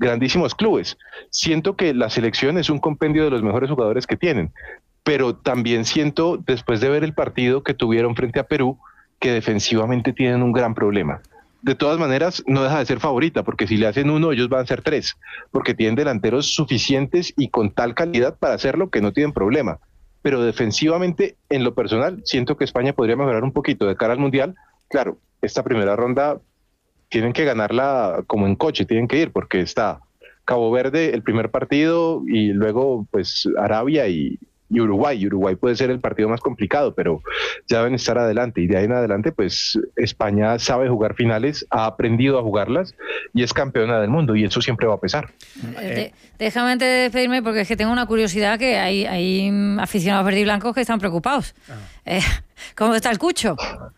grandísimos clubes. Siento que la selección es un compendio de los mejores jugadores que tienen, pero también siento, después de ver el partido que tuvieron frente a Perú, que defensivamente tienen un gran problema. De todas maneras, no deja de ser favorita, porque si le hacen uno, ellos van a ser tres, porque tienen delanteros suficientes y con tal calidad para hacerlo que no tienen problema. Pero defensivamente, en lo personal, siento que España podría mejorar un poquito de cara al Mundial. Claro, esta primera ronda tienen que ganarla como en coche, tienen que ir, porque está Cabo Verde el primer partido y luego pues Arabia y Uruguay. Uruguay puede ser el partido más complicado, pero ya deben estar adelante. Y de ahí en adelante, pues España sabe jugar finales, ha aprendido a jugarlas y es campeona del mundo, y eso siempre va a pesar. Déjame antes de despedirme, porque es que tengo una curiosidad, que hay aficionados verdiblancos que están preocupados. ¿Cómo está el Cucho?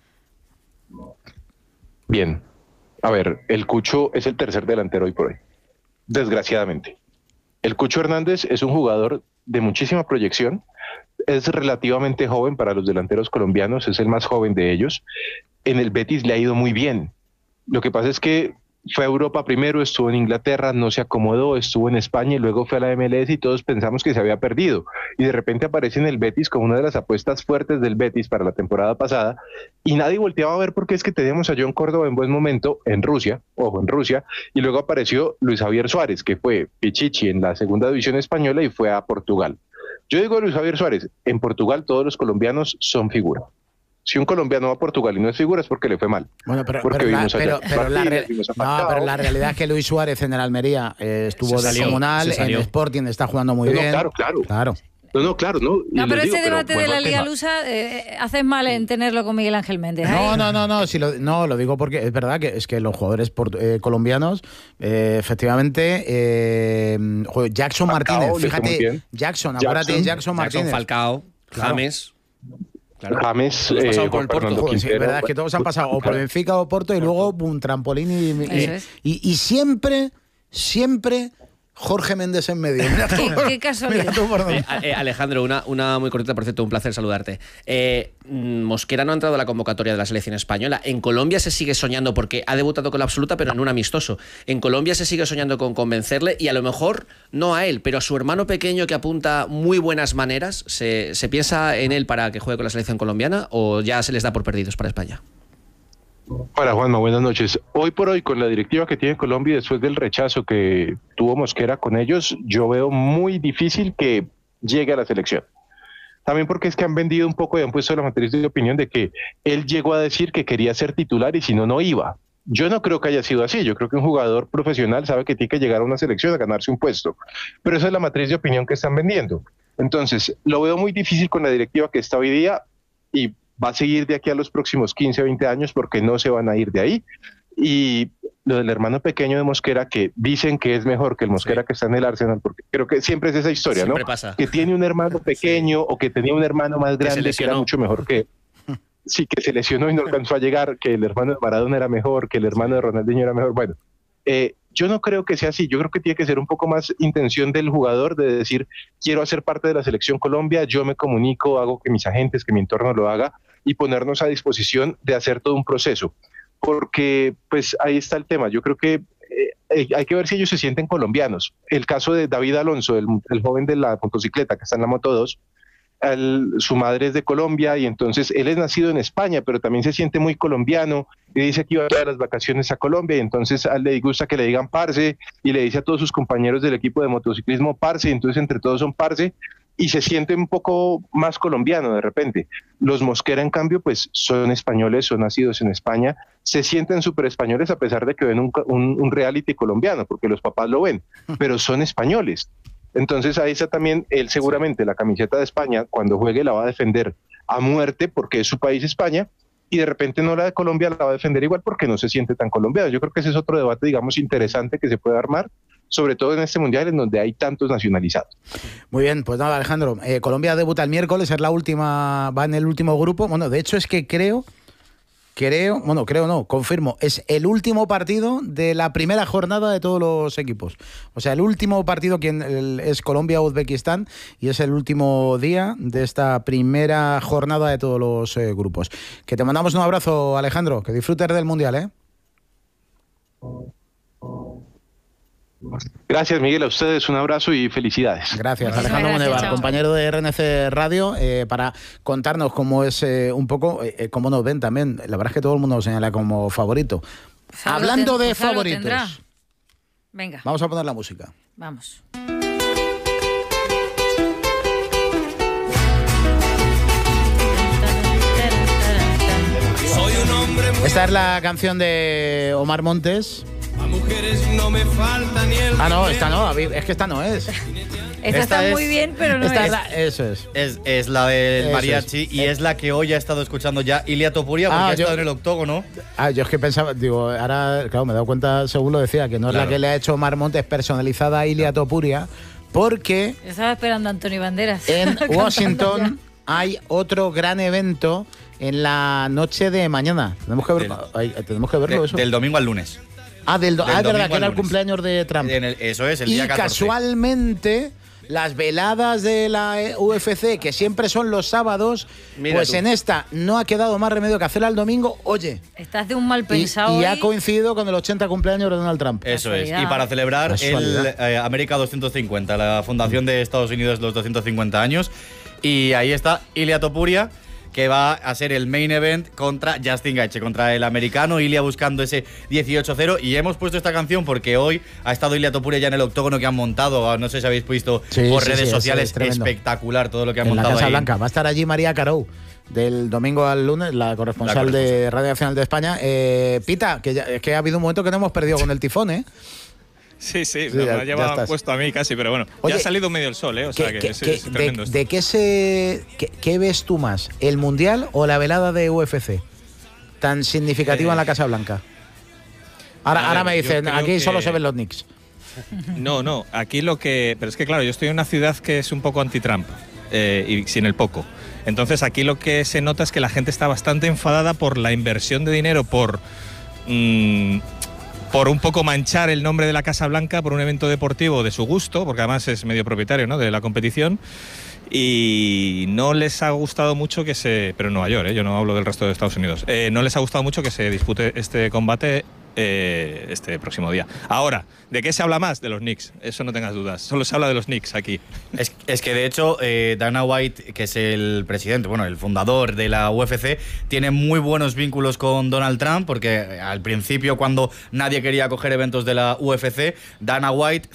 Bien. A ver, el Cucho es el tercer delantero hoy por hoy, desgraciadamente. El Cucho Hernández es un jugador de muchísima proyección, es relativamente joven para los delanteros colombianos, es el más joven de ellos. En el Betis le ha ido muy bien. Lo que pasa es que fue a Europa primero, estuvo en Inglaterra, no se acomodó, estuvo en España y luego fue a la MLS y todos pensamos que se había perdido. Y de repente aparece en el Betis como una de las apuestas fuertes del Betis para la temporada pasada, y nadie volteaba a ver por qué es que teníamos a John Córdoba en buen momento en Rusia, y luego apareció Luis Javier Suárez, que fue Pichichi en la segunda división española y fue a Portugal. Yo digo Luis Javier Suárez, en Portugal todos los colombianos son figura. Si un colombiano va a Portugal y no es figura, es porque le fue mal. Bueno, pero la realidad es que Luis Suárez en el Almería estuvo descomunal, en el Sporting está jugando muy bien. Claro. No, pero ese debate de la Liga Lusa haces mal en tenerlo con Miguel Ángel Méndez. No, lo digo porque es verdad que es que los jugadores colombianos, efectivamente, Jackson Martínez, fíjate, Jackson Martínez, Falcao, James. Claro. James, pasado por el Porto. Sí, es verdad, es que todos han pasado o por Benfica o Porto y luego un trampolín y siempre Jorge Méndez en medio. ¿Qué casualidad? Alejandro, una muy cortita, por cierto, un placer saludarte. Mosquera no ha entrado a la convocatoria de la selección española. En Colombia se sigue soñando, porque ha debutado con la absoluta, pero en un amistoso. En Colombia se sigue soñando con convencerle, y a lo mejor no a él, pero a su hermano pequeño, que apunta muy buenas maneras. ¿Se piensa en él para que juegue con la selección colombiana, o ya se les da por perdidos para España? Hola Juanma, buenas noches. Hoy por hoy, con la directiva que tiene Colombia y después del rechazo que tuvo Mosquera con ellos, yo veo muy difícil que llegue a la selección. También porque es que han vendido un poco y han puesto la matriz de opinión de que él llegó a decir que quería ser titular y si no, no iba. Yo no creo que haya sido así. Yo creo que un jugador profesional sabe que tiene que llegar a una selección a ganarse un puesto. Pero esa es la matriz de opinión que están vendiendo. Entonces, lo veo muy difícil con la directiva que está hoy día, y va a seguir de aquí a los próximos 15 o 20 años porque no se van a ir de ahí. Y lo del hermano pequeño de Mosquera, que dicen que es mejor que el Mosquera que está en el Arsenal, porque creo que siempre es esa historia, siempre, ¿no? Pasa. Que tiene un hermano pequeño o que tenía un hermano más grande que era mucho mejor que... Sí, que se lesionó y no alcanzó a llegar, que el hermano de Maradona era mejor, que el hermano de Ronaldinho era mejor. Bueno, yo no creo que sea así. Yo creo que tiene que ser un poco más intención del jugador de decir, quiero hacer parte de la selección Colombia, yo me comunico, hago que mis agentes, que mi entorno lo haga, y ponernos a disposición de hacer todo un proceso. Porque pues ahí está el tema. Yo creo que hay que ver si ellos se sienten colombianos. El caso de David Alonso, el joven de la motocicleta que está en la Moto 2, su madre es de Colombia y entonces él es nacido en España, pero también se siente muy colombiano y dice que iba a ir a las vacaciones a Colombia, y entonces a él le gusta que le digan parce, y le dice a todos sus compañeros del equipo de motociclismo parce, y entonces entre todos son parce, y se siente un poco más colombiano de repente. Los Mosquera, en cambio, pues son españoles, son nacidos en España, se sienten súper españoles a pesar de que ven un reality colombiano, porque los papás lo ven, pero son españoles. Entonces ahí está también él, seguramente la camiseta de España, cuando juegue la va a defender a muerte porque es su país España, y de repente no la de Colombia la va a defender igual porque no se siente tan colombiano. Yo creo que ese es otro debate, digamos, interesante que se puede armar, sobre todo en este mundial en donde hay tantos nacionalizados. Muy bien, pues nada, Alejandro, Colombia debuta el miércoles, es la última, va en el último grupo. Bueno, de hecho es que confirmo, es el último partido de la primera jornada de todos los equipos. O sea, el último partido es Colombia-Uzbekistán, y es el último día de esta primera jornada de todos los grupos. Que te mandamos un abrazo, Alejandro, que disfrutes del mundial, ¿eh? Gracias, Miguel, a ustedes un abrazo y felicidades. Gracias, Alejandro Munevar, compañero de RNC Radio, para contarnos cómo es un poco, cómo nos ven también. La verdad es que todo el mundo nos señala como favorito. Hablando de favoritos, venga, vamos a poner la música. Vamos. Esta es la canción de Omar Montes. A mujeres no me falta ni el... Ah, no, esta no, es que esta no es. Esta está muy bien, pero no esta es. Eso es. Es la del Eso mariachi y es la que hoy ha estado escuchando ya Ilia Topuria porque ha estado en el octógono. Yo es que pensaba, digo, ahora, claro, me he dado cuenta, según lo decía, que no es la que le ha hecho Omar Montes personalizada a Ilia Topuria, porque... Estaba esperando a Antonio Banderas. En Washington hay otro gran evento en la noche de mañana. Tenemos que verlo eso. Del domingo al lunes. Es verdad, que era el cumpleaños de Trump. Eso es, el día 14. Y casualmente, las veladas de la UFC, que siempre son los sábados, pues en esta no ha quedado más remedio que hacerla el domingo. Oye. Estás de un mal pensado. Y ha coincidido con el 80 cumpleaños de Donald Trump. Eso es. Y para celebrar el América 250, la fundación de Estados Unidos, los 250 años. Y ahí está Ilia Topuria, que va a ser el main event contra Justin Gaethje, contra el americano. Ilia buscando ese 18-0. Y hemos puesto esta canción porque hoy ha estado Ilia Topuria ya en el octógono que han montado. No sé si habéis visto por redes sociales. Es espectacular todo lo que han montado en la Casa ahí. Blanca. Va a estar allí María Carou, del domingo al lunes, la corresponsal de Radio Nacional de España. Pita, es que ha habido un momento que no hemos perdido con el tifón, ¿eh? Sí, me ha llevado puesto a mí casi, pero bueno, ya ha salido medio el sol, ¿eh? O sea que es tremendo. ¿De qué ves tú más, el Mundial o la velada de UFC? Tan significativa en la Casa Blanca. Ahora me dicen, aquí solo se ven los Knicks. No, aquí pero es que claro, yo estoy en una ciudad que es un poco anti-Trump, y sin el poco. Entonces aquí lo que se nota es que la gente está bastante enfadada por la inversión de dinero, por un poco manchar el nombre de la Casa Blanca por un evento deportivo de su gusto, porque además es medio propietario, ¿no?, de la competición, y no les ha gustado mucho pero en Nueva York, yo no hablo del resto de Estados Unidos, no les ha gustado mucho que se dispute este combate este próximo día. Ahora, ¿de qué se habla más? De los Knicks, eso no tengas dudas. Solo se habla de los Knicks aquí. Es que de hecho Dana White, que es el presidente, el fundador de la UFC, tiene muy buenos vínculos con Donald Trump, porque al principio, cuando nadie quería coger eventos de la UFC, Donald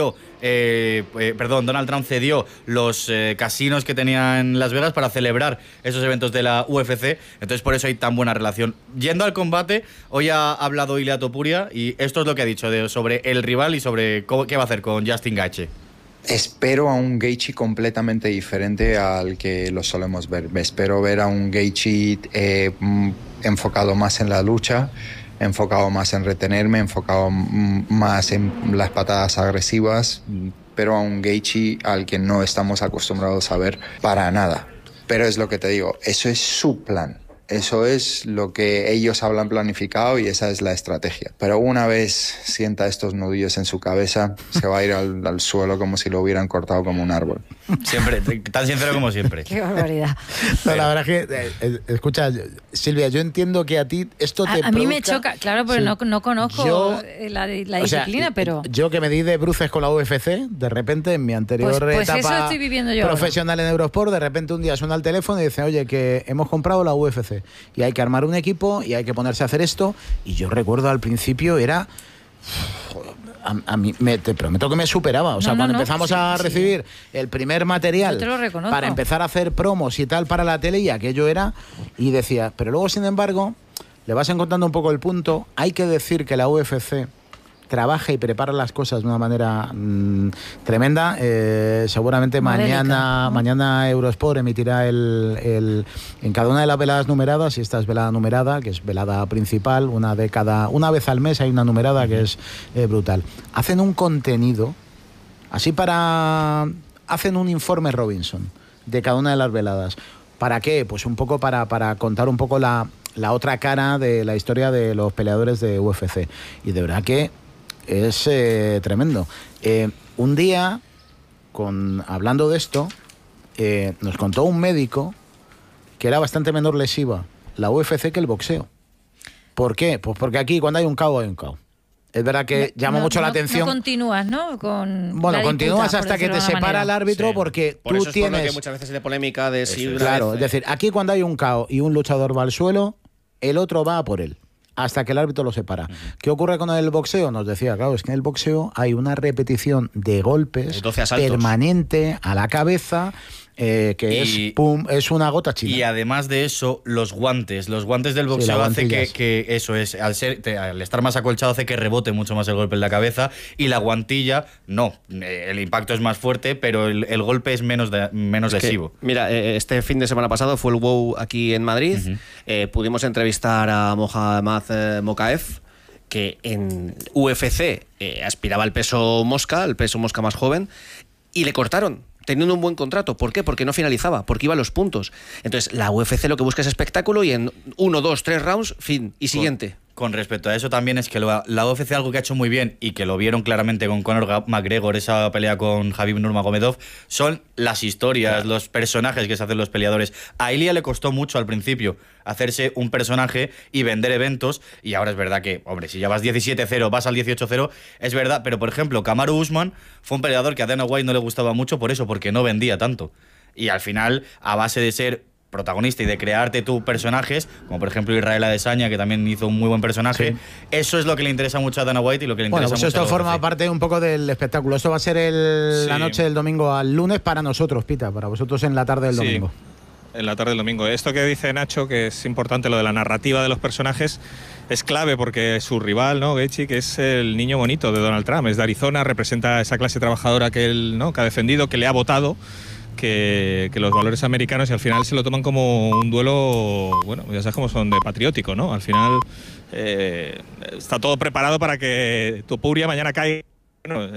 Trump cedió los casinos que tenía en Las Vegas para celebrar esos eventos de la UFC. Entonces por eso hay tan buena relación. Yendo al combate, hoy ha hablado Ilia Topuria y esto es lo que ha dicho sobre el rival y sobre qué va a hacer con Justin Gaethje. Espero a un Gaethje completamente diferente al que lo solemos ver. Espero ver a un Gaethje enfocado más en la lucha, enfocado más en retenerme, enfocado más en las patadas agresivas, pero a un Gaethje al que no estamos acostumbrados a ver para nada. Pero es lo que te digo, eso es su plan. Eso es lo que ellos hablan planificado y esa es la estrategia. Pero una vez sienta estos nudillos en su cabeza, se va a ir al suelo como si lo hubieran cortado como un árbol. Siempre, tan sincero como siempre. Qué barbaridad. No, la verdad es que, escucha, Silvia, yo entiendo que a ti esto te a mí me choca, claro, porque no conozco la disciplina, pero... Yo que me di de bruces con la UFC, de repente en mi anterior etapa eso estoy viviendo yo profesional en Eurosport, de repente un día suena el teléfono y dice, oye, que hemos comprado la UFC y hay que armar un equipo y hay que ponerse a hacer esto. Y yo recuerdo al principio era... A mí te prometo que me superaba. O sea, cuando empezamos a recibir el primer material para empezar a hacer promos y tal para la tele, y aquello era... Y decía, pero luego, sin embargo, le vas encontrando un poco el punto. Hay que decir que la UFC trabaja y prepara las cosas de una manera tremenda. Seguramente mañana Eurosport emitirá en cada una de las veladas numeradas, y esta es velada numerada, que es velada principal, una vez al mes hay una numerada que es brutal. Hacen un contenido, hacen un informe Robinson de cada una de las veladas. ¿Para qué? Pues un poco para contar un poco la otra cara de la historia de los peleadores de UFC. Y de verdad que es tremendo. Un día, hablando de esto, nos contó un médico que era bastante menor lesiva la UFC que el boxeo. ¿Por qué? Pues porque aquí cuando hay un KO hay un KO. Es verdad que llama mucho la atención. No continúas, ¿no? Bueno, continúas hasta que te separa el árbitro, porque por tú eso tienes... Por lo que muchas veces hay de polémica de si... Claro, es decir, aquí cuando hay un KO y un luchador va al suelo, el otro va a por él, hasta que el árbitro lo separa. ¿Qué ocurre con el boxeo? Nos decía, claro, es que en el boxeo hay una repetición de golpes permanente a la cabeza, que es una gota china. Y además de eso, los guantes del boxeo hace que eso es, al estar más acolchado hace que rebote mucho más el golpe en la cabeza, y la guantilla no, el impacto es más fuerte, pero el golpe es menos lesivo. Mira, este fin de semana pasado fue el WOW aquí en Madrid, pudimos entrevistar a Mohamed Mokaev, que en UFC aspiraba al peso mosca más joven, y le cortaron, teniendo un buen contrato. ¿Por qué? Porque no finalizaba, porque iba a los puntos. Entonces, la UFC lo que busca es espectáculo, y en 1, 2, 3 rounds, fin, y siguiente. Con respecto a eso también es que la UFC algo que ha hecho muy bien, y que lo vieron claramente con Conor McGregor, esa pelea con Khabib Nurmagomedov, son las historias, los personajes que se hacen los peleadores. A Ilia le costó mucho al principio hacerse un personaje y vender eventos, y ahora es verdad que, hombre, si ya vas 17-0, vas al 18-0, es verdad, pero por ejemplo, Kamaru Usman fue un peleador que a Dana White no le gustaba mucho por eso, porque no vendía tanto. Y al final, a base de ser protagonista y de crearte tus personajes, como por ejemplo Israel Adesanya, que también hizo un muy buen personaje, eso es lo que le interesa mucho a Dana White y lo que le interesa mucho a esto forma parte un poco del espectáculo. Esto va a ser la noche del domingo al lunes para nosotros, Pita, para vosotros en la tarde del domingo. En la tarde del domingo. Esto que dice Nacho, que es importante, lo de la narrativa de los personajes, es clave, porque su rival, ¿no? Gaethje, que es el niño bonito de Donald Trump, es de Arizona, representa a esa clase trabajadora que él, ¿no?, que ha defendido, que le ha votado, que los valores americanos, y al final se lo toman como un duelo, bueno, ya sabes cómo son, de patriótico, ¿no? Al final está todo preparado para que Topuria mañana caiga. Bueno,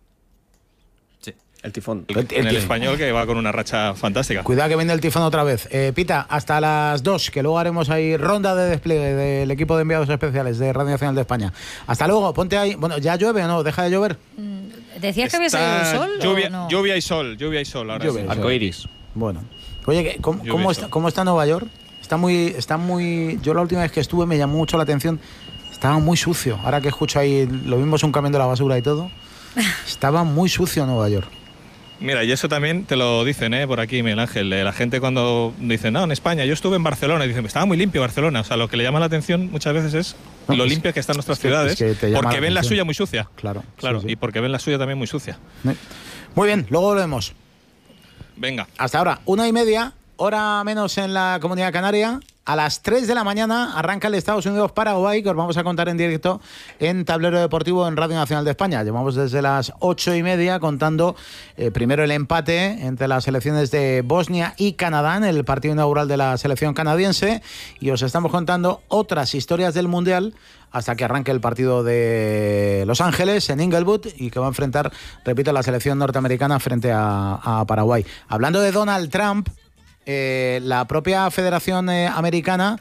el tifón. El español, que va con una racha fantástica. Cuidado que viene el tifón otra vez. Pita, hasta las 2, que luego haremos ahí ronda de despliegue del equipo de enviados especiales de Radio Nacional de España. Hasta luego, ponte ahí. Bueno, ¿ya llueve o no? ¿Deja de llover? ¿Decías que había salido el sol? Lluvia, ¿o no? lluvia y sol ahora. Arcoiris. Bueno. Oye, ¿cómo está Nueva York? Está muy... Yo la última vez que estuve me llamó mucho la atención. Estaba muy sucio. Ahora que escucho ahí, lo vimos un camión de la basura y todo. Estaba muy sucio Nueva York. Mira, y eso también te lo dicen, por aquí, Miguel Ángel. La gente cuando dice, no, en España, yo estuve en Barcelona, y dicen, estaba muy limpio Barcelona. O sea, lo que le llama la atención muchas veces es lo limpia que están nuestras ciudades, porque ven la suya muy sucia. Claro. Sí. Y porque ven la suya también muy sucia. Muy bien, luego volvemos. Venga. Hasta ahora, 1:30, hora menos en la Comunidad Canaria. A las 3 de la mañana arranca el Estados Unidos-Paraguay, que os vamos a contar en directo en Tablero Deportivo en Radio Nacional de España. Llevamos desde las 8:30 contando primero el empate entre las selecciones de Bosnia y Canadá en el partido inaugural de la selección canadiense, y os estamos contando otras historias del Mundial hasta que arranque el partido de Los Ángeles en Inglewood, y que va a enfrentar, repito, la selección norteamericana frente a Paraguay. Hablando de Donald Trump, la propia Federación Americana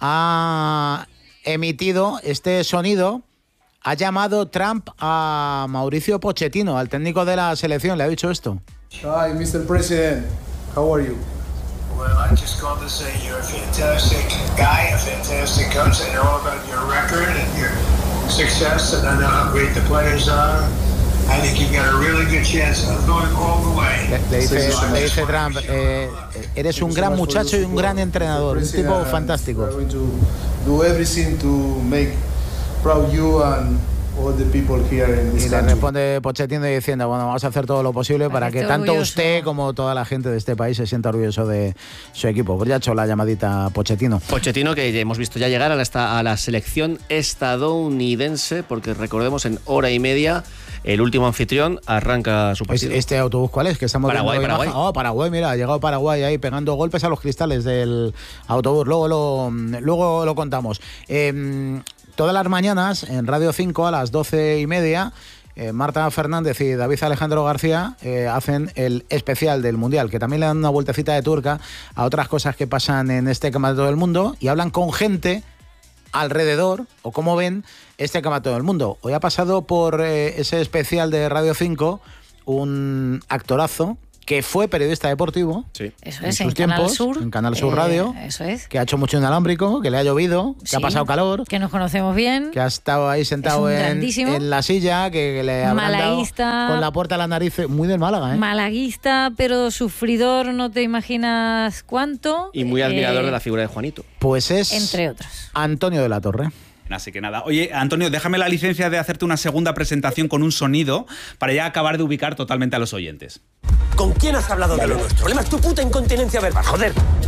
ha emitido este sonido. Ha llamado Trump a Mauricio Pochettino, al técnico de la selección. Le ha dicho esto. Hi, Mr. President. How are you? Well, I just called to say you're a fantastic guy, a fantastic coach. I know about your record and your success, and I know how great the players are. I think you've got a really good chance of going all the way. Le dice Trump, eres un gran muchacho y un gran entrenador, un tipo fantástico. Do everything to make proud you and all the people here in this country. Y le responde Pochettino diciendo, bueno, vamos a hacer todo lo posible para que tanto orgulloso usted como toda la gente de este país se sienta orgulloso de su equipo. Pues ya ha hecho la llamadita Pochettino. Pochettino, que hemos visto ya llegar a la selección estadounidense, porque recordemos, en hora y media el último anfitrión arranca su partido. ¿Este autobús cuál es? Que estamos Paraguay. Paraguay, mira, ha llegado Paraguay ahí pegando golpes a los cristales del autobús. Luego lo contamos. Todas las mañanas en Radio 5 a las 12:30, Marta Fernández y David Alejandro García hacen el especial del Mundial, que también le dan una vueltecita de tuerca a otras cosas que pasan en este campeonato del mundo, y hablan con gente alrededor, o cómo ven este campeonato del mundo. Hoy ha pasado por ese especial de Radio 5 un actorazo que fue periodista deportivo Eso en es, sus en tiempos, Canal Sur. en Canal Sur Radio, Eso es. que ha hecho mucho inalámbrico, que le ha llovido, que ha pasado calor, que nos conocemos bien, que ha estado ahí sentado en la silla, que le habrán malaguista, dado con la puerta a la nariz, muy del Málaga, ¿eh? Malaguista, pero sufridor, no te imaginas cuánto. Y muy admirador de la figura de Juanito. Pues es entre otros. Antonio de la Torre. Así que nada. Oye, Antonio, déjame la licencia de hacerte una segunda presentación con un sonido para ya acabar de ubicar totalmente a los oyentes. ¿Con quién has hablado de lo nuestro? El problema es tu puta incontinencia verbal, joder.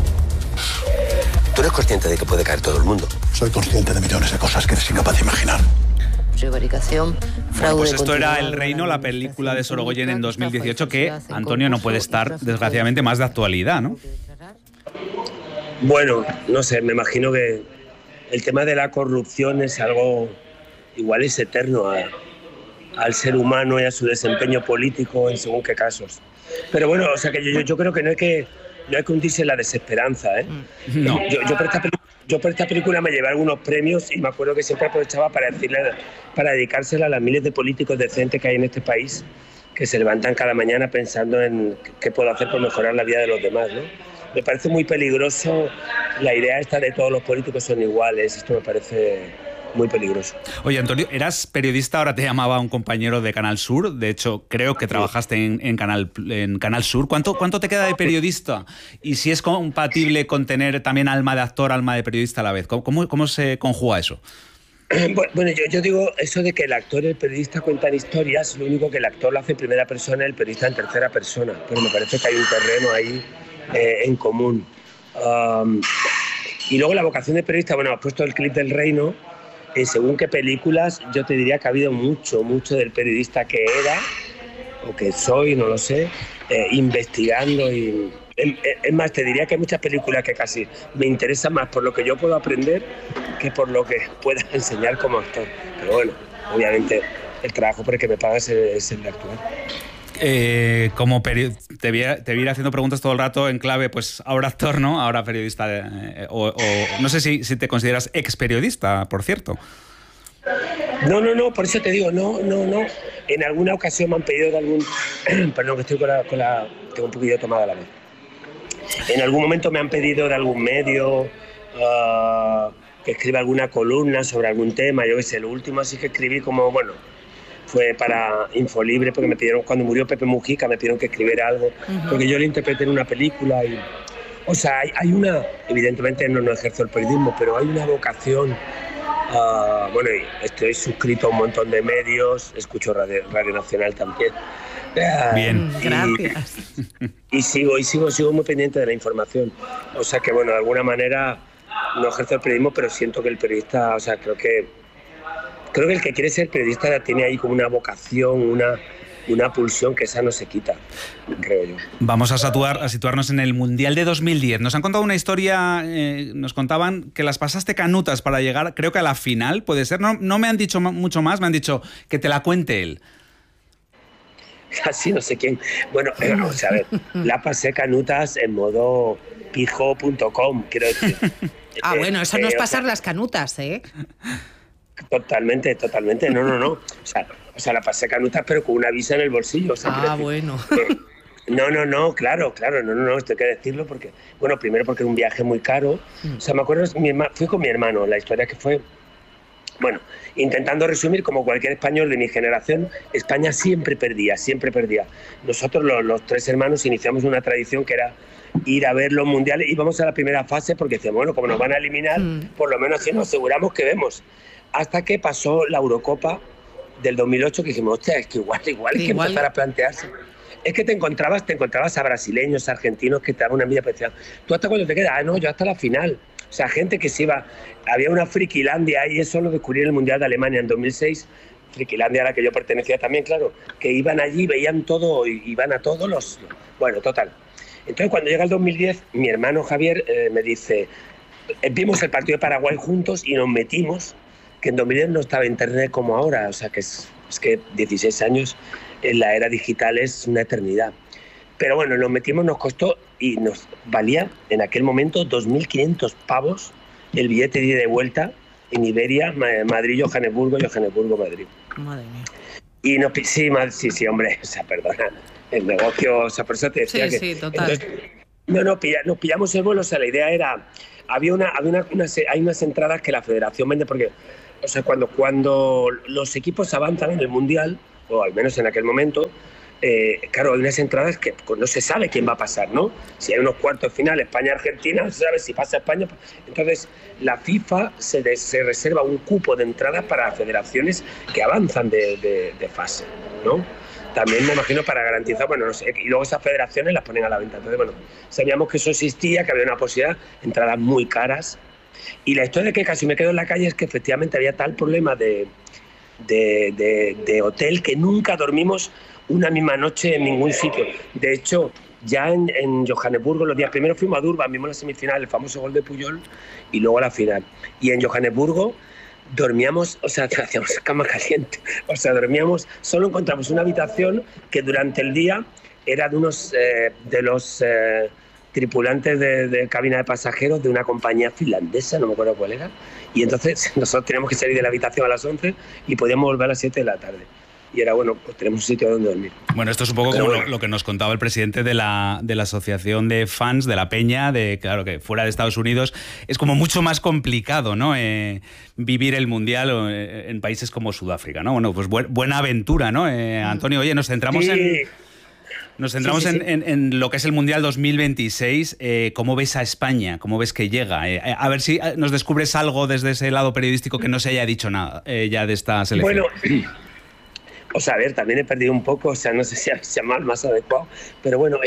Tú eres consciente de que puede caer todo el mundo. Soy consciente de millones de cosas que eres incapaz de imaginar. Prevaricación, fraude. Pues esto era El Reino, la película de Sorogoyen en 2018, que, Antonio, no puede estar, desgraciadamente, más de actualidad, ¿no? Bueno, no sé, me imagino que el tema de la corrupción es algo, igual es eterno al ser humano y a su desempeño político en según qué casos. Pero bueno, o sea que yo creo que no hay que hundirse en la desesperanza, ¿eh? No. Yo por esta película me llevé algunos premios y me acuerdo que siempre aprovechaba para dedicársela a las miles de políticos decentes que hay en este país, que se levantan cada mañana pensando en qué puedo hacer por mejorar la vida de los demás, ¿no? Me parece muy peligroso la idea esta de todos los políticos son iguales. Esto me parece muy peligroso. Oye, Antonio, eras periodista, ahora te llamaba un compañero de Canal Sur. De hecho, creo que trabajaste en Canal Sur. ¿Cuánto te queda de periodista? Y si es compatible con tener también alma de actor, alma de periodista a la vez. ¿Cómo se conjuga eso? Bueno, yo digo eso de que el actor y el periodista cuentan historias. Lo único que el actor lo hace en primera persona y el periodista en tercera persona. Pero me parece que hay un terreno ahí en común. Y luego la vocación de periodista, bueno, has puesto el clip del Reino. Según qué películas, yo te diría que ha habido mucho del periodista que era, o que soy, no lo sé, investigando. Y es más, te diría que hay muchas películas que casi me interesan más por lo que yo puedo aprender que por lo que pueda enseñar como actor. Pero bueno, obviamente el trabajo por el que me pagas es el de actuar. Como te voy a ir haciendo preguntas todo el rato en clave, pues ahora actor, ¿no? Ahora periodista. O no sé si te consideras ex periodista, por cierto. No, por eso te digo, no. En alguna ocasión me han pedido de algún... Perdón, que estoy con la... Tengo un poquillo tomada la voz. En algún momento me han pedido de algún medio que escriba alguna columna sobre algún tema. Yo qué sé, lo último así que escribí como, bueno... Fue para Infolibre, porque me pidieron, cuando murió Pepe Mujica, me pidieron que escribiera algo, porque yo lo interpreté en una película. Y, o sea, hay una, evidentemente no ejerzo el periodismo, pero hay una vocación. Bueno, estoy suscrito a un montón de medios, escucho Radio Nacional también. Bien, gracias. Y sigo muy pendiente de la información. O sea que, bueno, de alguna manera no ejerzo el periodismo, pero siento que el periodista, o sea, creo que el que quiere ser periodista tiene ahí como una vocación, una pulsión que esa no se quita, creo yo. Vamos a situarnos en el Mundial de 2010. Nos han contado una historia, nos contaban que las pasaste canutas para llegar, creo que a la final, ¿puede ser? No me han dicho mucho más, me han dicho que te la cuente él. Casi no sé quién. Bueno, vamos a ver, la pasé canutas en modo pijo.com, quiero decir. Bueno, eso no es pasar las canutas, ¿eh? Totalmente. No. O sea, la pasé canutas, pero con una visa en el bolsillo. O sea, bueno. No, claro, esto hay que decirlo porque, bueno, primero porque era un viaje muy caro. O sea, me acuerdo, fui con mi hermano, la historia que fue, bueno, intentando resumir, como cualquier español de mi generación, España siempre perdía. Nosotros, los tres hermanos, iniciamos una tradición que era ir a ver los mundiales. Íbamos a la primera fase porque decíamos, bueno, como nos van a eliminar, por lo menos si nos aseguramos que vemos. Hasta que pasó la Eurocopa del 2008, que dijimos, hostia, es que igual hay que empezar a plantearse. Es que te encontrabas a brasileños, argentinos que te daban una envidia especial. ¿Tú hasta cuándo te quedas? No, yo hasta la final. O sea, gente que se iba... Había una Frikilandia y eso lo descubrí en el Mundial de Alemania en 2006. Frikilandia a la que yo pertenecía también, claro. Que iban allí, veían todo, iban a todos los... Bueno, total. Entonces, cuando llega el 2010, mi hermano Javier me dice... Vimos el partido de Paraguay juntos y nos metimos... que en 2010 no estaba internet como ahora, o sea que es que 16 años en la era digital es una eternidad. Pero bueno, nos metimos, nos costó y nos valía en aquel momento 2.500 pavos el billete de ida y de vuelta en Iberia, Madrid-Johannesburgo, Johannesburgo-Madrid. Madre mía. Y sí, hombre, o sea, perdona. el negocio, o sea, por eso te decía que... Sí, total. Entonces, nos pillamos el vuelo, o sea, la idea era... hay unas entradas que la federación vende porque, o sea, cuando los equipos avanzan en el Mundial, o al menos en aquel momento, claro, hay unas entradas que no se sabe quién va a pasar, ¿no? Si hay unos cuartos finales, España-Argentina, no se sabe si pasa España. Entonces, la FIFA se reserva un cupo de entradas para federaciones que avanzan de fase, ¿no? También me imagino para garantizar, bueno, no sé, y luego esas federaciones las ponen a la venta. Entonces, bueno, sabíamos que eso existía, que había una posibilidad, entradas muy caras. Y la historia de que casi me quedo en la calle es que efectivamente había tal problema de hotel que nunca dormimos una misma noche en ningún sitio. De hecho, ya en Johannesburgo, los días primeros fuimos a Durban, vimos la semifinal, el famoso gol de Puyol, y luego la final. Y en Johannesburgo dormíamos, o sea, hacíamos cama caliente, o sea, dormíamos, solo encontramos una habitación que durante el día era de unos de los tripulantes de cabina de pasajeros de una compañía finlandesa, no me acuerdo cuál era, y entonces nosotros teníamos que salir de la habitación a las 11 y podíamos volver a las 7 de la tarde. Y era, bueno, pues tenemos un sitio donde dormir. Bueno, esto es un poco como lo que nos contaba el presidente de la asociación de fans de la Peña, claro, que fuera de Estados Unidos es como mucho más complicado, ¿no? Vivir el Mundial en países como Sudáfrica, ¿no? Bueno, pues buena aventura, ¿no? Antonio, oye, nos centramos en lo que es el Mundial 2026. ¿Cómo ves a España? ¿Cómo ves que llega? A ver si nos descubres algo desde ese lado periodístico que no se haya dicho nada ya de esta selección. Bueno, o sea, a ver, también he perdido un poco, o sea, no sé si se llama más adecuado, pero bueno,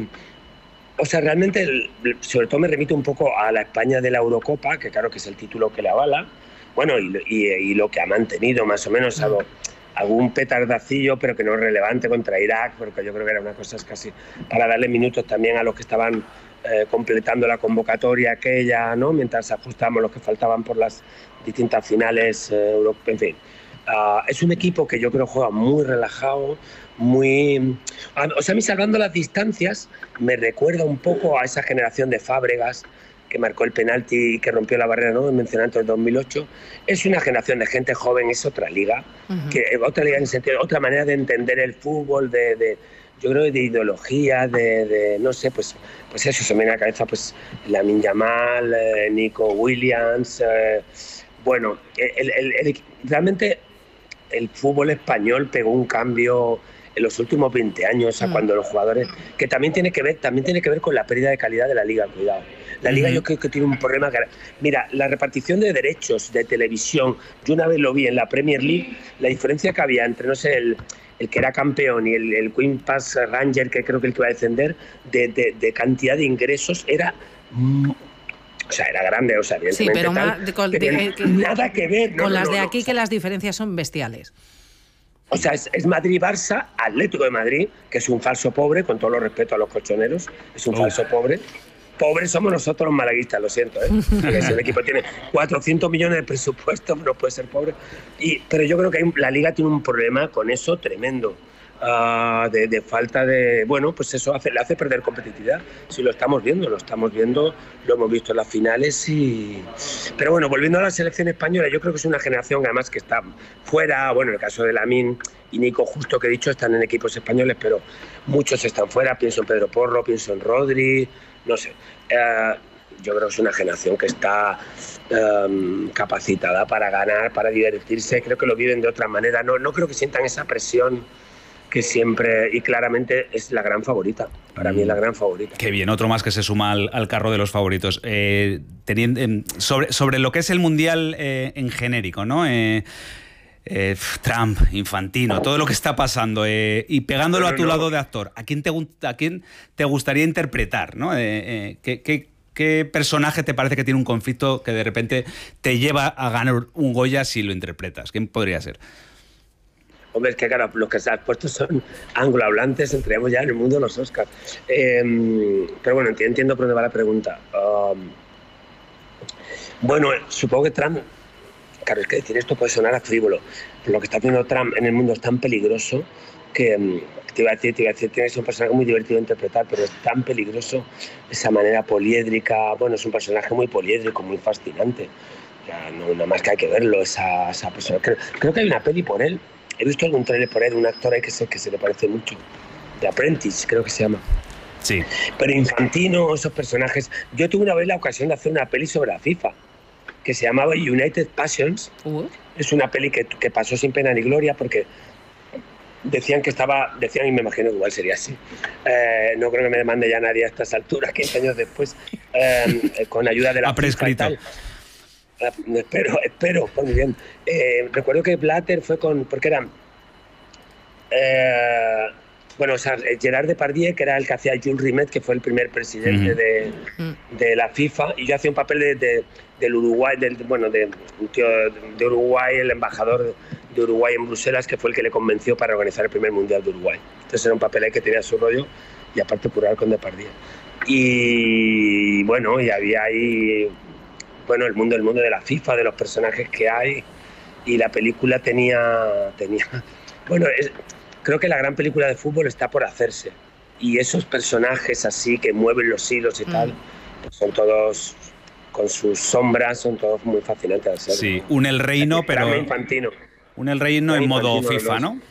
o sea, realmente, sobre todo me remito un poco a la España de la Eurocopa, que claro que es el título que le avala, bueno, y lo que ha mantenido más o menos, algún petardacillo, pero que no es relevante contra Irak, porque yo creo que era una cosa casi para darle minutos también a los que estaban completando la convocatoria aquella, ¿no? Mientras ajustábamos los que faltaban por las distintas finales, en fin. Es un equipo que yo creo juega muy relajado, muy... O sea, a mí, salvando las distancias, me recuerda un poco a esa generación de Fábregas que marcó el penalti y que rompió la barrera, ¿no? Mencionando en 2008. Es una generación de gente joven, es otra liga, otra liga en el sentido, otra manera de entender el fútbol, yo creo de ideología, no sé, pues eso se me viene a la cabeza, pues Lamine Yamal, Nico Williams, bueno, realmente el fútbol español pegó un cambio en los últimos 20 años, o sea, cuando los jugadores, que también tiene que ver con la pérdida de calidad de la liga, cuidado. La liga yo creo que tiene un problema. Mira, la repartición de derechos de televisión, yo una vez lo vi en la Premier League, la diferencia que había entre, no sé, el que era campeón y el Queen Pass Ranger, que creo que el que iba a descender, de cantidad de ingresos era... O sea, era grande, o sea, evidentemente. Sí, pero nada que ver. Con las de aquí, que las diferencias son bestiales. O sea, es Madrid-Barça, Atlético de Madrid, que es un falso pobre, con todo lo respeto a los colchoneros, es un falso pobre. Pobres somos nosotros los malaguistas, lo siento, ¿eh? Si el equipo tiene 400 millones de presupuesto, no puede ser pobre. Pero yo creo que la Liga tiene un problema con eso tremendo. De falta de... Bueno, pues eso le hace perder competitividad. Si lo estamos viendo, lo hemos visto en las finales y... Pero bueno, volviendo a la selección española, yo creo que es una generación además que está fuera, bueno, en el caso de Lamine y Nico, justo que he dicho, están en equipos españoles, pero muchos están fuera, pienso en Pedro Porro, pienso en Rodri, no sé. Yo creo que es una generación que está capacitada para ganar, para divertirse, creo que lo viven de otra manera, no creo que sientan esa presión que siempre, y claramente es la gran favorita. Para mí es la gran favorita. Qué bien, otro más que se suma al carro de los favoritos. Sobre lo que es el Mundial en genérico, ¿no? Trump, Infantino, todo lo que está pasando, y pegándolo a tu lado de actor, ¿a quién te gustaría interpretar, ¿no? ¿Qué personaje te parece que tiene un conflicto que de repente te lleva a ganar un Goya si lo interpretas? ¿Quién podría ser? Hombre, es que claro, los que se han puesto son anglohablantes, entremos ya en el mundo de los Oscars. Pero bueno, entiendo por dónde va la pregunta. Bueno, supongo que Trump... Claro, es que decir esto puede sonar a frívolo. Pero lo que está haciendo Trump en el mundo es tan peligroso que... Te iba a decir, tiene que ser un personaje muy divertido de interpretar, pero es tan peligroso esa manera poliédrica. Bueno, es un personaje muy poliédrico, muy fascinante. Ya, no, nada más que hay que verlo, esa persona. Creo que hay una peli por él. He visto algún trailer por él, un actor ahí que se le parece mucho. The Apprentice, creo que se llama. Sí. Pero Infantino, esos personajes... Yo tuve una vez la ocasión de hacer una peli sobre la FIFA, que se llamaba United Passions. Es una peli que pasó sin pena ni gloria, porque decían, y me imagino que igual sería así, no creo que me demande ya nadie a estas alturas, 15 años después, con ayuda de la FIFA y tal. Espero, pues muy bien. Recuerdo que Blatter fue porque eran... bueno, o sea, Gerard Depardieu, que era el que hacía Jules Rimet, que fue el primer presidente de la FIFA, y yo hacía un papel del Uruguay, de un tío de Uruguay, el embajador de Uruguay en Bruselas, que fue el que le convenció para organizar el primer Mundial de Uruguay. Entonces era un papel ahí que tenía su rollo, y aparte curar con Depardieu. Y bueno, y había ahí el mundo de la FIFA, de los personajes que hay, y la película tenía bueno, creo que la gran película de fútbol está por hacerse, y esos personajes así que mueven los hilos y tal, pues son todos con sus sombras, son todos muy fascinantes de hacer. Sí, un El Reino, pero Infantino. Un El Reino en modo FIFA, ¿no?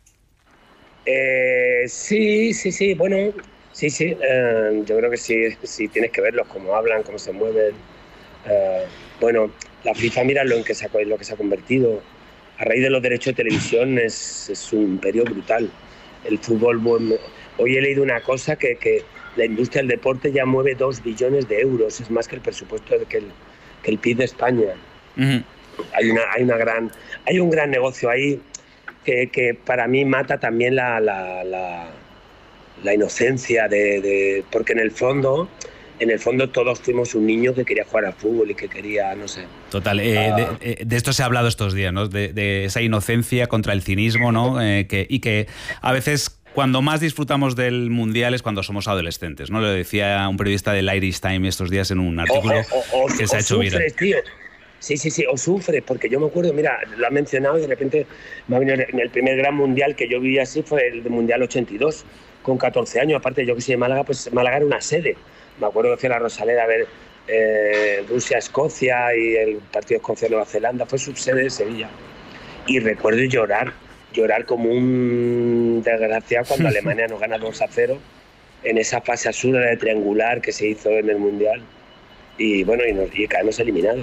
Sí, bueno, sí, yo creo que sí tienes que verlos, cómo hablan, cómo se mueven. Bueno, la FIFA, mira lo que se ha convertido. A raíz de los derechos de televisión es un imperio brutal. El fútbol, bueno, hoy he leído una cosa que la industria del deporte ya mueve 2 billones de euros, es más que el presupuesto que el PIB de España. Hay un gran negocio ahí que para mí mata también la inocencia porque en el fondo todos fuimos un niño que quería jugar al fútbol y que quería, no sé. Total, de esto se ha hablado estos días, ¿no? De esa inocencia contra el cinismo, ¿no? Y que a veces cuando más disfrutamos del Mundial es cuando somos adolescentes, ¿no? Lo decía un periodista del Irish Times estos días en un artículo que se ha hecho viral. Tío. Sí, o sufres, porque yo me acuerdo, mira, lo has mencionado y de repente me ha venido el primer gran Mundial que yo viví así fue el Mundial 82, con 14 años, aparte yo que soy de Málaga, pues Málaga era una sede. Me acuerdo que fui a la Rosaleda a ver Rusia-Escocia y el partido de Escocia-Nueva Zelanda, fue subsede de Sevilla. Y recuerdo llorar como un desgraciado cuando Alemania nos gana 2-0 en esa fase absurda de triangular que se hizo en el Mundial. Y bueno, y caemos eliminados.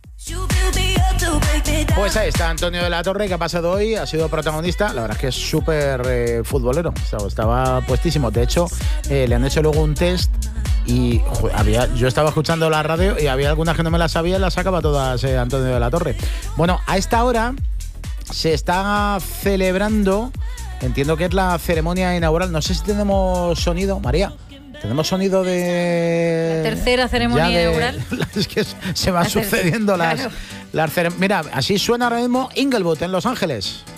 Pues ahí está Antonio de la Torre, que ha pasado hoy, ha sido protagonista. La verdad es que es súper futbolero, estaba puestísimo. De hecho, le han hecho luego un test y yo estaba escuchando la radio y había algunas que no me las sabía y las sacaba todas Antonio de la Torre. Bueno, a esta hora se está celebrando, entiendo que es la ceremonia inaugural. No sé si tenemos sonido, María. ¿Tenemos sonido de la tercera ceremonia inaugural? Es que se van sucediendo las ceremonias. Mira, así suena ahora mismo Inglewood en Los Ángeles.